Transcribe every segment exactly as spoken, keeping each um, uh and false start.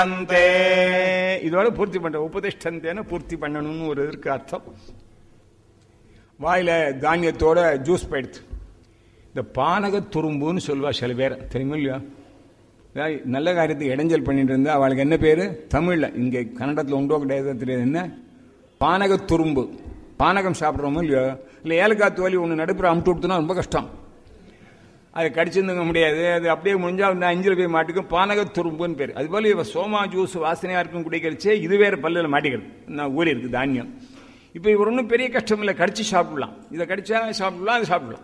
இதோட பூர்த்தி பண்ற. உபதிஷ்டந்தேன்னு பூர்த்தி பண்ணணும்னு ஒரு இருக்கு அர்த்தம். வாயில தானியத்தோட ஜூஸ் போயிடுது. இந்த பானக துரும்புன்னு சொல்லுவா சில பேர், தெரியுமா இல்லையா? நல்ல காரியத்துக்கு இடைஞ்சல் பண்ணிட்டு இருந்தா அவளுக்கு என்ன பேரு தமிழ்ல, இங்க கன்னடத்துல உண்டோ கிடையாது தெரியாது, என்ன பானக துரும்பு. பானகம் சாப்பிட்றோமோ இல்லையோ, இல்லை ஏலக்காய் தோலி ஒன்று நடுப்புற அமுட்டு விட்டுனா ரொம்ப கஷ்டம், அது கடிச்சிருந்துங்க முடியாது, அது அப்படியே முடிஞ்சா அஞ்சில் போய் மாட்டிக்கும், பானக துரும்புன்னு பேர். அது போல இவ சோமா ஜூஸ் வாசனையா இருக்கும் குடிக்கிறச்சே இது வேற பல்லில் மாட்டிக்கிறது. நான் ஊறி இருக்கு தானியம். இப்போ இவர் ஒன்றும் பெரிய கஷ்டம் இல்லை, கடிச்சு சாப்பிடலாம், இதை கடிச்சா சாப்பிடலாம், அது சாப்பிடலாம்.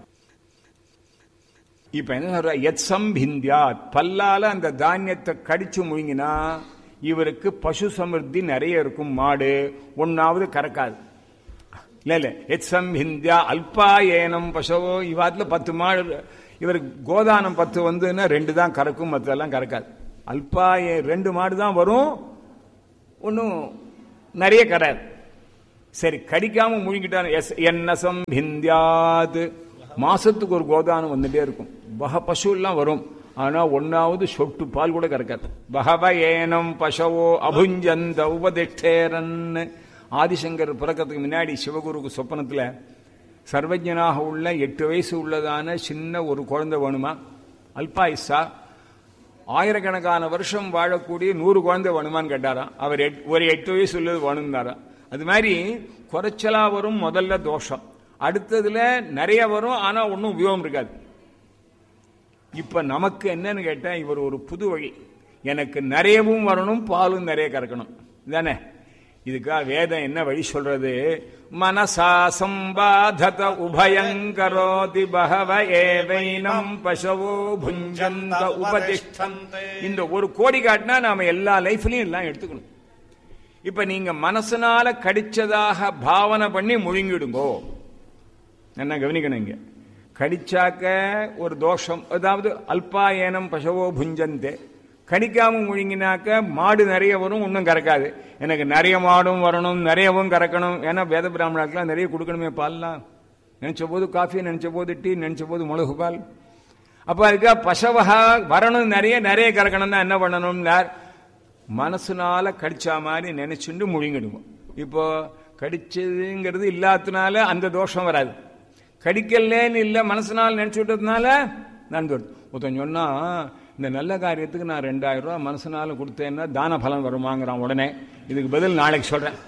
இப்ப என்ன சொல்ற, எத்சம் பிந்தியா, பல்லால அந்த தானியத்தை கடிச்சு முழுங்கினா இவருக்கு பசு சமிருத்தி நிறைய இருக்கும், மாடு ஒன்னாவது கறக்காது. இல்ல இல்ல எத்சம் பிந்தியா அல்பா ஏனம் பசவோ, இவாத்துல பத்து மாடு, இவருக்கு கோதானம் பத்து வந்துன்னா ரெண்டு தான் கறக்கும், மற்றெல்லாம் கறக்காது. அல்பா ஏ ரெண்டு மாடு தான் வரும், ஒன்னும் நிறைய கறாது. சரி, கடிக்காம முழுங்கிட்டான். என்னசம் பிந்தியாது, மாசத்துக்கு ஒரு கோதானம் வந்துட்டே இருக்கும். பக பசு எல்லாம் வரும், ஆனா ஒன்னாவது சொட்டு பால் கூட கறக்காது. பகவ ஏனம் பசவோ அபுஞ்சந்த உபதிஷ்டேரன். ஆதிசங்கர் பிறக்கிறதுக்கு முன்னாடி சிவகுருக்கு சொப்பனத்துல சர்வஜனாக உள்ள எட்டு வயசு உள்ளதான சின்ன ஒரு குழந்தை வேணுமா, அல்பாயுசா, ஆயிரக்கணக்கான வருஷம் வாழக்கூடிய நூறு குழந்தை வேணுமான்னு கேட்டாராம். அவர் ஒரு எட்டு வயசு உள்ளது வேணும்னாரா. அது மாதிரி குறைச்சலா வரும், முதல்ல தோஷம், அடுத்ததுல நிறைய வரும், ஆனா ஒன்னும் உபயோகம் இருக்காது. இப்ப நமக்கு என்னன்னு கேட்டா, இவர் ஒரு புது வழி, எனக்கு நிறையவும் வரணும், பாலும் நிறைய கறக்கணும் தானே. இதுக்காக வேதம் என்ன வழி சொல்றது, மனசா சம்பாதத உபயங்கரோதி பஹவ ஏவைனம் பசவோ புஞ்சந்த உபதிஷ்டந்தே. இந்த ஒரு கோடி காட்டினா நாம எல்லா லைஃப்லயும் எல்லாம் எடுத்துக்கணும். இப்ப நீங்க மனசனால கடிச்சதாக பாவனை பண்ணி முழுங்கிடுங்கோ. என்ன கவனிக்கணும், இங்க கடிச்சாக்க ஒரு தோஷம், அதாவது அல்பா ஏனம் பசவோ புஞ்சந்தே. கடிக்காம முழுங்கினாக்க மாடு நிறைய வரும், ஒன்றும் கறக்காது. எனக்கு நிறைய மாடும் வரணும், நிறையவும் கறக்கணும், ஏன்னா வேத பிராமணாக்கெல்லாம் நிறைய கொடுக்கணுமே பால்லாம். நினைச்ச போது காஃபி, நினைச்ச போது டீ, நினைச்ச போது மிளகு பால். அப்ப அதுக்காக பசவகா வரணும், நிறைய நிறைய கறக்கணும் தான் என்ன பண்ணணும், மனசுனால கடிச்சா மாதிரி நினைச்சுட்டு முழுங்கிடுவோம். இப்போ கடிச்சதுங்கிறது இல்லாததுனால அந்த தோஷம் வராது, கடிக்கலன்னு இல்லை மனசுனால நினைச்சு விட்டதுனால நான் ஒருத்தன் சொன்னா, இந்த நல்ல காரியத்துக்கு நான் ரெண்டாயிரம் ரூபாய் மனசுனால கொடுத்தேன்னா தான பலன் வருமாங்கிறான். உடனே இதுக்கு பதில் நாளைக்கு சொல்றேன்.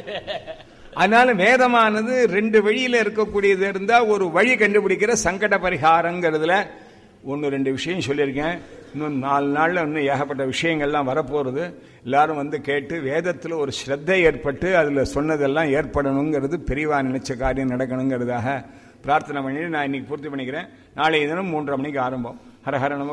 அதனால வேதமானது ரெண்டு வழியில இருக்கக்கூடியது இருந்தா ஒரு வழி கண்டுபிடிக்கிற சங்கட பரிகாரங்கிறதுல ஒன்னு ரெண்டு விஷயம் சொல்லியிருக்கேன். இன்னும் நாலு நாள்ல இன்னும் ஏகப்பட்ட விஷயங்கள்லாம் வரப்போறது. எல்லாரும் வந்து கேட்டு வேதத்துல ஒரு ஸ்ரத்தை ஏற்பட்டு அதுல சொன்னதெல்லாம் ஏற்படணுங்கிறது, பெரியவா நினைச்ச காரியம் நடக்கணுங்கிறதாக பிரார்த்தனை பண்ணி நான் இன்னைக்கு பூர்த்தி பண்ணிக்கிறேன். நாளைய தினம் மூன்றரை மணிக்கு ஆரம்பம். ஹரஹர நம